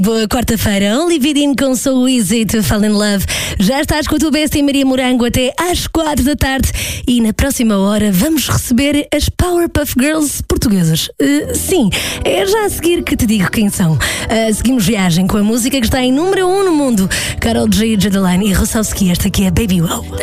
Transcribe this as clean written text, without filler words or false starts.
Boa quarta-feira, Olivia Dean com So Easy to Fall in Love. Já estás com a tua bestia Maria Morango até às 4 da tarde e na próxima hora vamos receber as Powerpuff Girls portuguesas. Sim, é já a seguir que te digo quem são. Seguimos viagem com a música que está em número 1 no mundo. Karol G, Jadaline e Rossowski, esta aqui é Baby Wow.